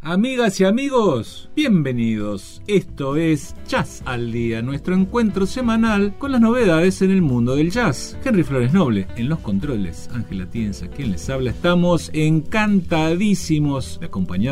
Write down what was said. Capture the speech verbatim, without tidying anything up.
Amigas y amigos, bienvenidos. Esto es Jazz al Día, nuestro encuentro semanal con las novedades en el mundo del jazz. Henry Flores Noble en los controles, Ángela Tienza quien les habla. Estamos encantadísimos de acompañarlos